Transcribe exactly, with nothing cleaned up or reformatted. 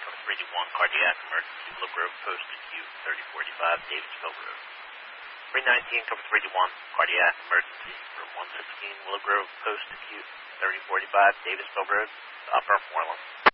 cover three two one, cardiac emergency, Willow Grove, post acute, thirty forty-five, Davisville Road. three nineteen, cover three two one, cardiac emergency, room one sixteen, Willow Grove, post acute, thirty forty-five, Davisville Road, Upper Moreland.